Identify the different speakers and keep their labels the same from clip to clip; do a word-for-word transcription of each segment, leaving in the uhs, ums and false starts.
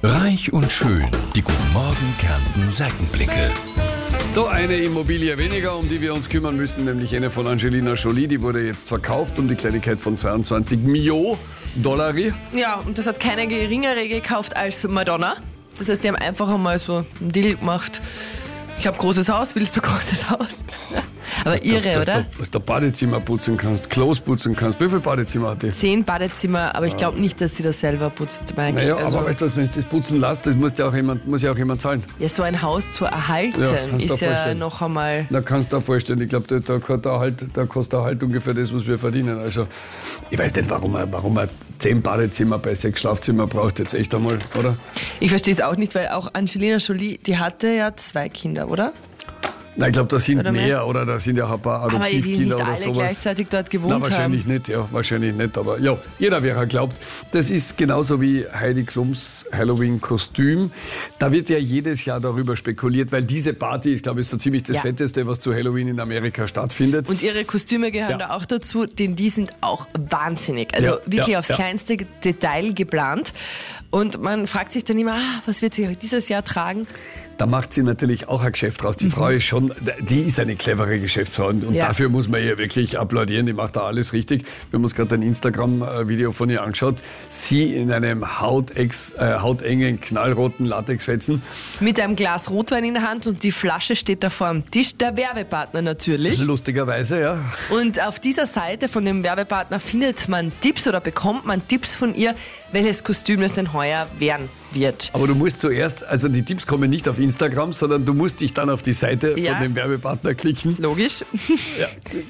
Speaker 1: Reich und schön. Die Guten Morgen Kärnten Seitenblicke.
Speaker 2: So, eine Immobilie weniger, um die wir uns kümmern müssen, nämlich eine von Angelina Jolie. Die wurde jetzt verkauft um die Kleinigkeit von zweiundzwanzig Millionen Dollar.
Speaker 3: Ja, und das hat keine geringere gekauft als Madonna. Das heißt, die haben einfach einmal so einen Deal gemacht. Ich habe großes Haus, willst du großes Haus? Aber irre,
Speaker 2: dass,
Speaker 3: oder?
Speaker 2: Dass du Badezimmer putzen kannst, Klos putzen kannst. Wie viele Badezimmer hat die?
Speaker 3: Zehn Badezimmer, aber ich glaube nicht, dass sie das selber putzt, Mike.
Speaker 2: Naja,
Speaker 3: also,
Speaker 2: aber weißt du was, wenn du das putzen lässt, das muss ja auch jemand, muss ja auch jemand zahlen.
Speaker 3: ja, so ein Haus zu erhalten,
Speaker 2: Ja, kannst du
Speaker 3: ist
Speaker 2: dir
Speaker 3: ja
Speaker 2: vorstellen.
Speaker 3: noch einmal...
Speaker 2: Da kannst du dir vorstellen, ich glaube, da, da, kostet der halt, da kostet der halt ungefähr das, was wir verdienen. Also, ich weiß nicht, warum man, warum man zehn Badezimmer bei sechs Schlafzimmer braucht, jetzt echt einmal, oder?
Speaker 3: Ich verstehe es auch nicht, weil auch Angelina Jolie, die hatte ja zwei Kinder, oder?
Speaker 2: Nein, ich glaube, da sind
Speaker 3: Oder
Speaker 2: mehr,
Speaker 3: mehr?
Speaker 2: oder da sind ja auch ein paar
Speaker 3: Aber die
Speaker 2: Adoptivkinder
Speaker 3: nicht
Speaker 2: oder
Speaker 3: alle
Speaker 2: sowas.
Speaker 3: gleichzeitig dort gewohnt
Speaker 2: Na, wahrscheinlich
Speaker 3: haben.
Speaker 2: nicht, ja, wahrscheinlich nicht, aber ja, jeder, wer er glaubt. Das ist genauso wie Heidi Klums Halloween-Kostüm. Da wird ja jedes Jahr darüber spekuliert, weil diese Party ist, glaube ich, so ziemlich das
Speaker 3: Ja.
Speaker 2: Fetteste, was zu Halloween in Amerika stattfindet.
Speaker 3: Und ihre Kostüme gehören
Speaker 2: Ja.
Speaker 3: da auch dazu, denn die sind auch wahnsinnig. Also
Speaker 2: Ja,
Speaker 3: wirklich
Speaker 2: ja,
Speaker 3: aufs
Speaker 2: ja.
Speaker 3: kleinste Detail geplant. Und man fragt sich dann immer, ah, was wird sie dieses Jahr tragen?
Speaker 2: Da macht sie natürlich auch ein Geschäft draus. Die Frau ist schon, die ist eine clevere Geschäftsfrau und, und
Speaker 3: Ja.
Speaker 2: dafür muss man ihr wirklich applaudieren. Die macht da alles richtig. Wir haben uns gerade ein Instagram-Video von ihr angeschaut. Sie in einem hautex, äh, hautengen, knallroten Latexfetzen.
Speaker 3: Mit einem Glas Rotwein in der Hand und die Flasche steht da vor dem Tisch. Der Werbepartner natürlich.
Speaker 2: Lustigerweise, ja.
Speaker 3: Und auf dieser Seite von dem Werbepartner findet man Tipps oder bekommt man Tipps von ihr, welches Kostüm es denn heuer werden wird.
Speaker 2: Aber du musst zuerst, also die Tipps kommen nicht auf Instagram, sondern du musst dich dann auf die Seite
Speaker 3: Ja.
Speaker 2: von dem Werbepartner klicken.
Speaker 3: Logisch.
Speaker 2: Ja.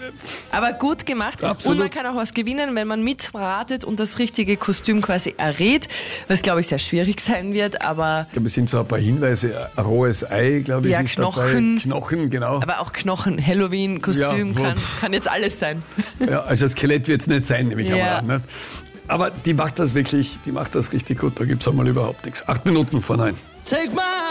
Speaker 3: Aber gut gemacht.
Speaker 2: Absolut.
Speaker 3: Und man kann auch was gewinnen, wenn man mitratet und das richtige Kostüm quasi errät, was, glaube ich, sehr schwierig sein wird, aber,
Speaker 2: Ich glaube, es sind so ein paar Hinweise. Ein rohes Ei, glaube ich,
Speaker 3: Ja,
Speaker 2: ist
Speaker 3: Knochen.
Speaker 2: dabei. Knochen, genau.
Speaker 3: aber auch Knochen, Halloween, Kostüm,
Speaker 2: Ja,
Speaker 3: kann, kann jetzt alles sein.
Speaker 2: Ja, also Skelett wird es nicht sein, nehme ich
Speaker 3: Ja.
Speaker 2: einmal an. Nicht? Aber die macht das wirklich, die macht das richtig gut. Da gibt es einmal überhaupt nichts. Acht Minuten vor neun.
Speaker 4: Take my